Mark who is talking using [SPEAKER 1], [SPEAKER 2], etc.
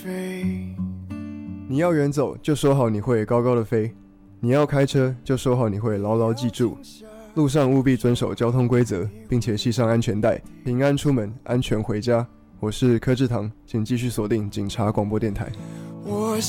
[SPEAKER 1] 你要远走，就说好你会高高的飞；你要开车，就说好你会牢牢记住。路上务必遵守交通规则，并且系上安全带，平安出门，安全回家。我是柯志堂，请继续锁定警察广播电台。